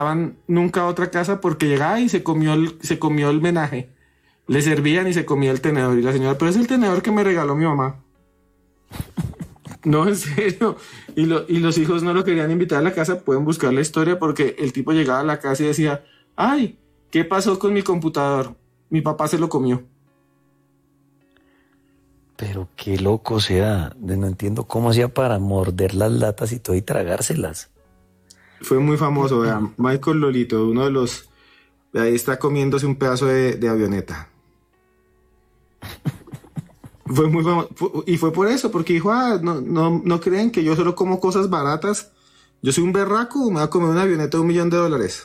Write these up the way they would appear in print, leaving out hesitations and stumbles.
nunca a otra casa porque llegaba y se comió el menaje. Le servían y se comía el tenedor. Y la señora, pero es el tenedor que me regaló mi mamá. No, en serio. Y los hijos no lo querían invitar a la casa. Pueden buscar la historia porque el tipo llegaba a la casa y decía, ay, ¿qué pasó con mi computador? Mi papá se lo comió. Pero qué loco, o sea, no entiendo cómo hacía para morder las latas y todo y tragárselas. Fue muy famoso, vean, Michael Lolito, uno de los... Ahí está comiéndose un pedazo de avioneta. Fue muy famoso, y fue por eso, porque dijo, no creen que yo solo como cosas baratas. Yo soy un berraco, me voy a comer una avioneta de $1.000.000.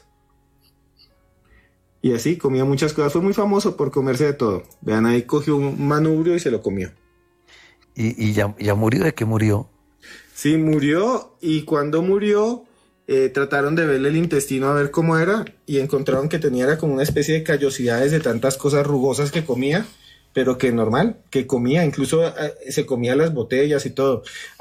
Y así, comía muchas cosas. Fue muy famoso por comerse de todo. Vean, ahí cogió un manubrio y se lo comió. ¿Y ya murió? ¿De qué murió? Sí, murió, y cuando murió, trataron de verle el intestino a ver cómo era, y encontraron que era como una especie de callosidades de tantas cosas rugosas que comía, pero que normal, que comía, incluso se comía las botellas y todo.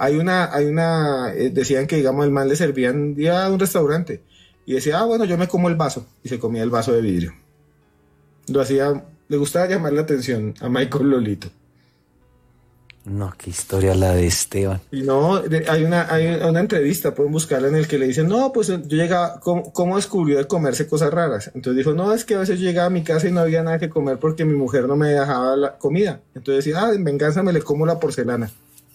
Decían que, digamos, el man le servían día a un restaurante, y decía, bueno, yo me como el vaso, y se comía el vaso de vidrio. Lo hacía, le gustaba llamar la atención a Michael Lolito. No, qué historia la de Esteban. Y no, hay una entrevista, pueden buscarla, en el que le dicen, no, pues yo llegaba, ¿cómo descubrió de comerse cosas raras? Entonces dijo, no, es que a veces yo llegaba a mi casa y no había nada que comer porque mi mujer no me dejaba la comida. Entonces decía, en venganza me le como la porcelana.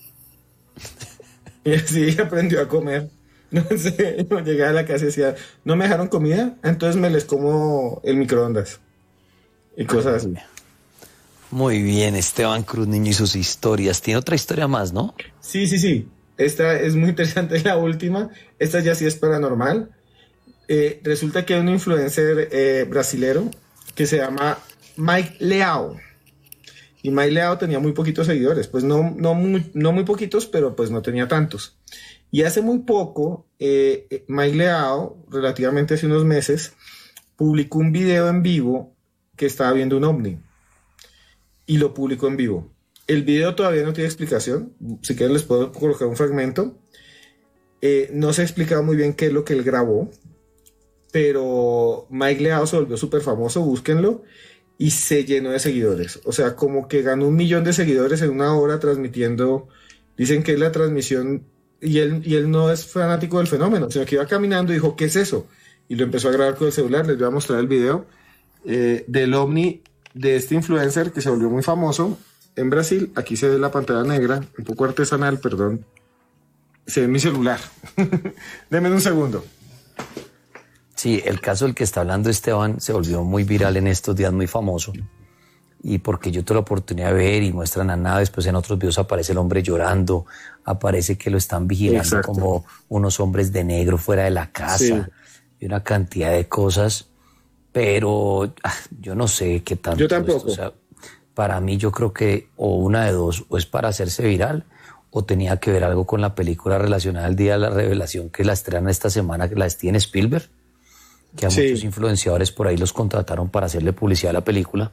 Y así aprendió a comer. No sé, llegaba a la casa y decía, ¿no me dejaron comida? Entonces me les como el microondas. Y cosas así. Muy bien, Esteban Cruz Niño y sus historias. Tiene otra historia más, ¿no? Sí. Esta es muy interesante, la última. Esta ya sí es paranormal. Resulta que hay un influencer brasilero que se llama Mike Leao. Y Mike Leao tenía muy poquitos seguidores. Pues no muy poquitos, pero pues no tenía tantos. Y hace muy poco, Mike Leao, relativamente hace unos meses, publicó un video en vivo que estaba viendo un ovni. Y lo publicó en vivo. El video todavía no tiene explicación. Si quieren les puedo colocar un fragmento. No se ha explicado muy bien qué es lo que él grabó, pero Mike Leao se volvió súper famoso, búsquenlo, y se llenó de seguidores. O sea, como que ganó 1 millón de seguidores en una hora transmitiendo. Dicen que es la transmisión, y él no es fanático del fenómeno, sino que iba caminando y dijo, ¿qué es eso? Y lo empezó a grabar con el celular. Les voy a mostrar el video del ovni de este influencer que se volvió muy famoso en Brasil. Aquí se ve la pantalla negra, un poco artesanal, perdón. Se ve mi celular. Denme un segundo. Sí, el caso del que está hablando Esteban se volvió muy viral en estos días, muy famoso. Y porque yo tuve la oportunidad de ver y muestran a nada, después en otros videos aparece el hombre llorando, aparece que lo están vigilando. Exacto. Como unos hombres de negro fuera de la casa, sí. Y una cantidad de cosas. Pero yo no sé qué tanto. Yo tampoco. O sea, para mí yo creo que o una de dos, o es para hacerse viral, o tenía que ver algo con la película relacionada al Día de la Revelación, que la estrena esta semana, que la de Steven Spielberg, que a muchos influenciadores por ahí los contrataron para hacerle publicidad a la película.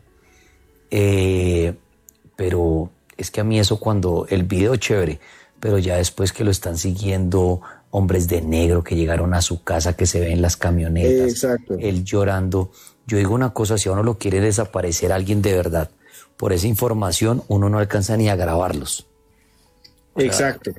Pero es que a mí eso, cuando el video chévere, pero ya después que lo están siguiendo hombres de negro que llegaron a su casa, que se ven en las camionetas, exacto. Él llorando. Yo digo una cosa, si a uno lo quiere desaparecer alguien de verdad, por esa información uno no alcanza ni a grabarlos. O sea, exacto.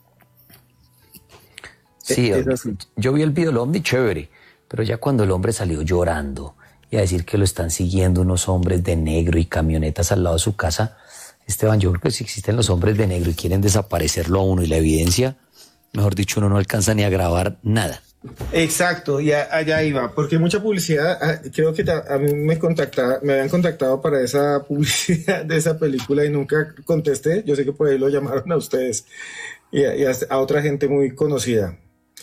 Sí, yo vi el video del ovni chévere, pero ya cuando el hombre salió llorando y a decir que lo están siguiendo unos hombres de negro y camionetas al lado de su casa, Esteban, yo creo que si existen los hombres de negro y quieren desaparecerlo a uno y la evidencia, mejor dicho, uno no alcanza ni a grabar nada. Exacto, y allá iba, porque mucha publicidad, creo que a mí me habían contactado para esa publicidad de esa película y nunca contesté. Yo sé que por ahí lo llamaron a ustedes y a otra gente muy conocida.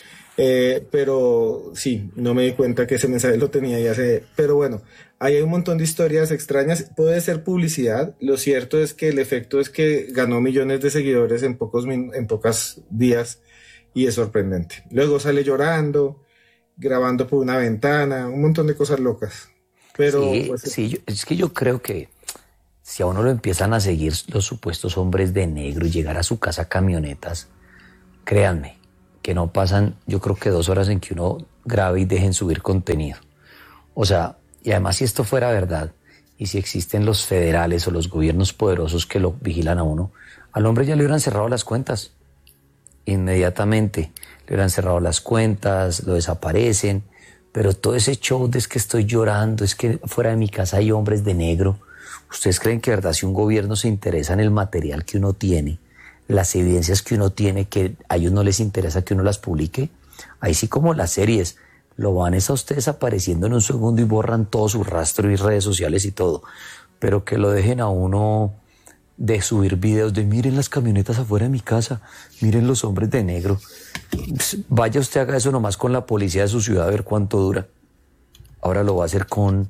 Pero sí, no me di cuenta que ese mensaje lo tenía ya hace. Pero bueno, ahí hay un montón de historias extrañas. Puede ser publicidad. Lo cierto es que el efecto es que ganó millones de seguidores en pocos días, y es sorprendente. Luego sale llorando, grabando por una ventana, un montón de cosas locas. Pero sí, pues, sí, es que yo creo que si a uno lo empiezan a seguir los supuestos hombres de negro y llegar a su casa camionetas, créanme que no pasan, yo creo que 2 horas en que uno grave y dejen subir contenido. O sea, y además si esto fuera verdad, y si existen los federales o los gobiernos poderosos que lo vigilan a uno, al hombre ya le hubieran cerrado las cuentas. Inmediatamente le hubieran cerrado las cuentas, lo desaparecen, pero todo ese show de es que estoy llorando, es que fuera de mi casa hay hombres de negro. ¿Ustedes creen que de verdad si un gobierno se interesa en el material que uno tiene, las evidencias que uno tiene, que a ellos no les interesa que uno las publique? Ahí sí, como las series, lo van es a ustedes apareciendo en un segundo y borran todo su rastro y redes sociales y todo, pero que lo dejen a uno de subir videos de miren las camionetas afuera de mi casa, miren los hombres de negro. Vaya usted, haga eso nomás con la policía de su ciudad a ver cuánto dura. Ahora lo va a hacer con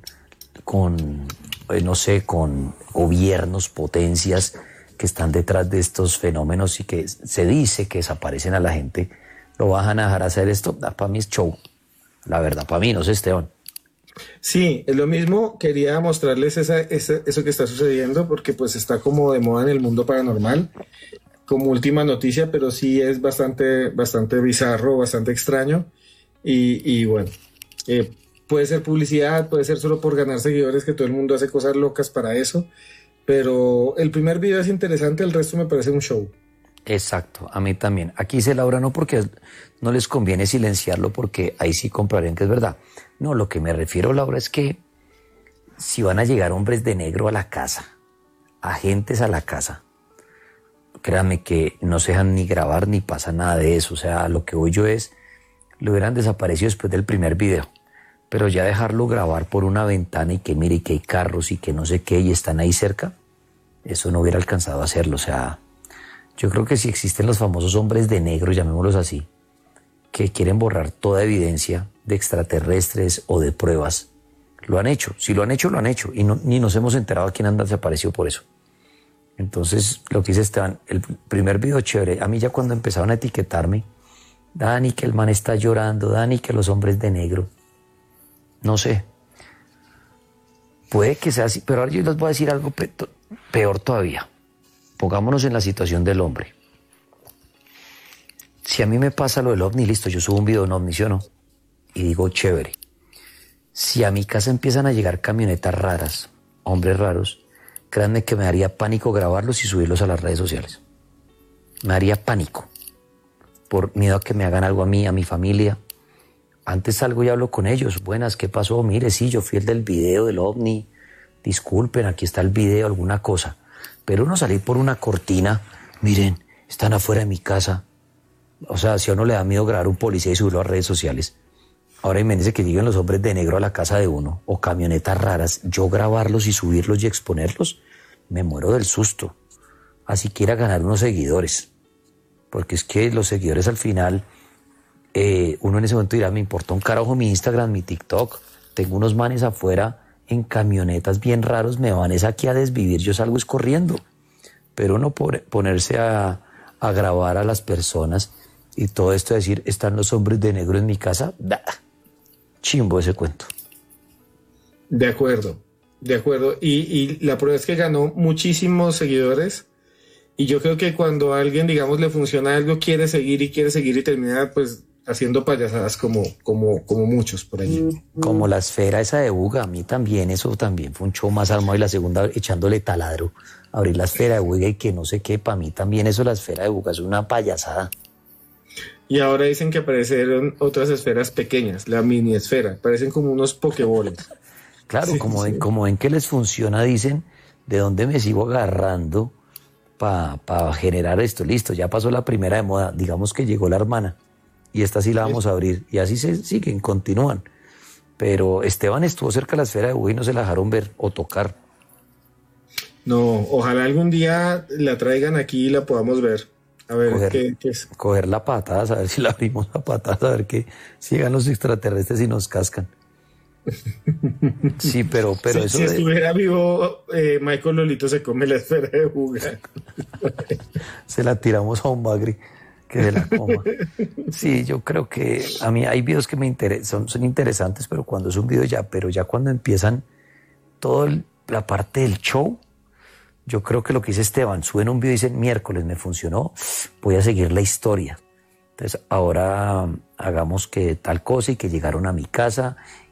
no sé, con gobiernos, potencias que están detrás de estos fenómenos y que se dice que desaparecen a la gente. ¿Lo van a dejar hacer esto? Para mí es show. La verdad, para mí, no sé, Esteban. Sí, es lo mismo. Quería mostrarles eso que está sucediendo porque pues está como de moda en el mundo paranormal como última noticia, pero sí es bastante bizarro, bastante extraño y bueno, puede ser publicidad, puede ser solo por ganar seguidores, que todo el mundo hace cosas locas para eso, pero el primer video es interesante, el resto me parece un show. Exacto, a mí también. Aquí dice Laura, no porque no les conviene silenciarlo porque ahí sí comprarían que es verdad. No, lo que me refiero, Laura, es que si van a llegar hombres de negro a la casa, agentes a la casa, créanme que no se dejan ni grabar ni pasa nada de eso. O sea, lo que voy yo es, lo hubieran desaparecido después del primer video, pero ya dejarlo grabar por una ventana y que mire que hay carros y que no sé qué y están ahí cerca, eso no hubiera alcanzado a hacerlo. O sea, yo creo que si existen los famosos hombres de negro, llamémoslos así, que quieren borrar toda evidencia de extraterrestres o de pruebas, lo han hecho. Si lo han hecho, lo han hecho. Y ni nos hemos enterado a quién anda desaparecido por eso. Entonces, lo que dice Esteban, el primer video chévere. A mí ya cuando empezaron a etiquetarme, Dani, que el man está llorando, Dani, que los hombres de negro. No sé. Puede que sea así, pero ahora yo les voy a decir algo peor todavía. Pongámonos en la situación del hombre. Si a mí me pasa lo del ovni, listo, yo subo un video de un ovni, ¿sí o no? Y digo, chévere. Si a mi casa empiezan a llegar camionetas raras, hombres raros, créanme que me daría pánico grabarlos y subirlos a las redes sociales. Me daría pánico. Por miedo a que me hagan algo a mí, a mi familia. Antes salgo y hablo con ellos. Buenas, ¿qué pasó? Mire, sí, yo fui el del video del ovni. Disculpen, aquí está el video, alguna cosa. Pero uno salir por una cortina, miren, están afuera de mi casa. O sea, si a uno le da miedo grabar un policía y subirlo a redes sociales. Ahora imagínense que lleguen los hombres de negro a la casa de uno, o camionetas raras, yo grabarlos y subirlos y exponerlos, me muero del susto. Así quiera ganar unos seguidores. Porque es que los seguidores al final, uno en ese momento dirá, me importa un carajo mi Instagram, mi TikTok, tengo unos manes afuera en camionetas bien raros, me van es aquí a desvivir, yo salgo es corriendo. Pero uno ponerse a grabar a las personas y todo esto, decir, están los hombres de negro en mi casa, chimbo ese cuento. De acuerdo. Y la prueba es que ganó muchísimos seguidores. Y yo creo que cuando a alguien, digamos, le funciona algo, quiere seguir y termina, pues, haciendo payasadas como muchos por allí. Como la esfera esa de Buga, a mí también, eso también fue un show más armado, y la segunda echándole taladro, abrir la esfera de Buga y que no sé qué, para mí también eso, la esfera de Buga es una payasada. Y ahora dicen que aparecieron otras esferas pequeñas, la mini esfera, parecen como unos pokeboles. Claro, sí, como ven que les funciona, dicen, ¿de dónde me sigo agarrando para generar esto? Listo, ya pasó la primera de moda, digamos que llegó la hermana, y esta sí la vamos a abrir, y así se siguen, continúan. Pero Esteban estuvo cerca de la esfera de Buga y no se la dejaron ver o tocar. No, ojalá algún día la traigan aquí y la podamos ver. A ver, ¿qué es? Coger la patada, a ver si la abrimos a patadas, a ver que si llegan los extraterrestres y nos cascan. Sí, pero si, eso si estuviera vivo, Michael Lolito se come la esfera de Buga. Se la tiramos a un bagre que se la coma. Sí, yo creo que a mí hay videos que me interesan, son interesantes, pero cuando es un video pero ya cuando empiezan toda la parte del show, yo creo que lo que dice Esteban, suben un video y dicen, miércoles me funcionó, voy a seguir la historia. Entonces ahora hagamos que tal cosa y que llegaron a mi casa